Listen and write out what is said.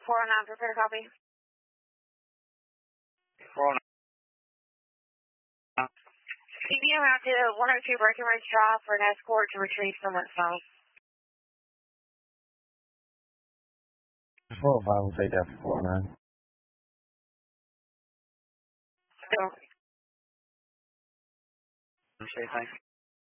409, prepare to copy. 409. CBM out to 102 Breckenridge Drive for an escort to retrieve someone's phone. 405 will take that for 409. So, Say thanks.